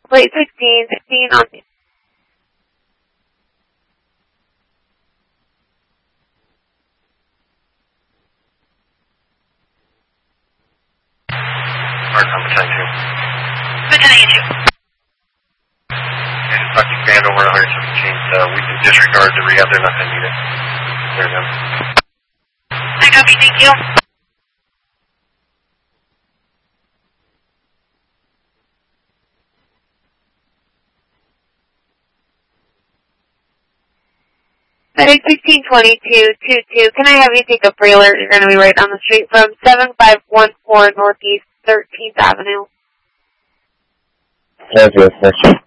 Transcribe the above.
Plate 16 on me. Mark number 10-2. Battalion 2. Okay, Kentucky Command over 117th. We can disregard the rehab. They're not going to need it. There you go. I copy, thank you. Medic 162222, can I have you take a pre-alert? You're going to be right down the street from 7514 Northeast 13th Avenue. Yes, yes, yes.